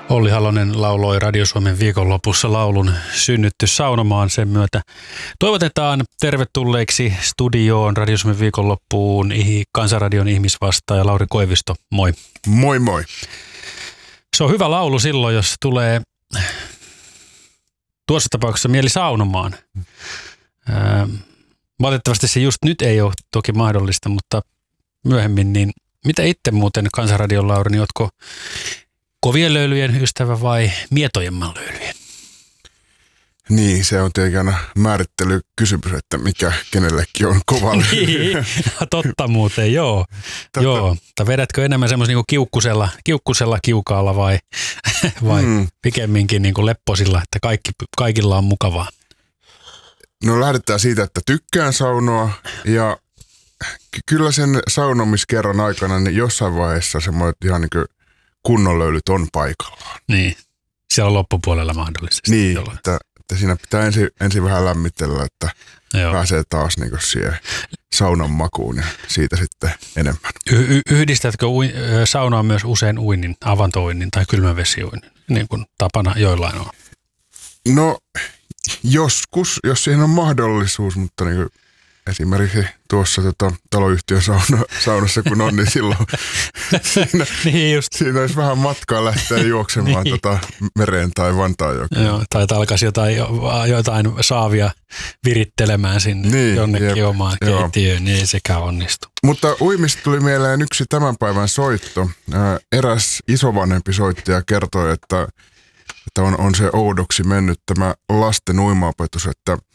Olli Halonen lauloi Radio Suomen viikonlopussa laulun Synnytty saunomaan. Sen myötä toivotetaan tervetulleeksi studioon Radio Suomen viikonloppuun Kansanradion ihmisvastaaja Lauri Koivisto. Moi. Moi moi. Se on hyvä laulu silloin, jos tulee tuossa tapauksessa mieli saunomaan. Valitettavasti se just nyt ei ole toki mahdollista, mutta myöhemmin, niin mitä itse muuten Kansanradion Lauri, niin ootko kovien löylyjen ystävä vai mietojemman löylyjen? Niin, se on tietenkin aina määrittelykysymys, että mikä kenellekin on kova löyly. Niin, totta muuten, joo. Joo. Tai vedätkö enemmän semmoisen niin kiukkusella kiukaalla vai pikemminkin niin kuin lepposilla, että kaikilla on mukavaa? No lähdetään siitä, että tykkään saunoa ja kyllä sen saunomiskerran aikana niin jossain vaiheessa semmoiset ihan niin kuin kunnon löylyt on paikallaan. Niin, siellä on loppupuolella mahdollisesti. Niin, että siinä pitää ensin vähän lämmitellä, että pääsee taas niin kuin siihen saunan makuun ja siitä sitten enemmän. Yhdistätkö saunaa myös usein uinnin, avantouinnin tai kylmävesiuinnin, niin kuin tapana joillain on? No joskus, jos siihen on mahdollisuus, mutta niin kuin esimerkiksi tuossa taloyhtiön saunassa kun on, niin silloin siinä olisi vähän matkaa lähteä juoksemaan niin. Mereen tai Vantaanjokeen. Joo, tai alkaisi jotain saavia virittelemään sinne niin, jonnekin omaan keittiöön, niin ei sekään onnistu. Mutta uimista tuli mieleen yksi tämän päivän soitto. Eräs isovanhempi soittaja kertoi, että on se oudoksi mennyt tämä lasten uimaopetus, että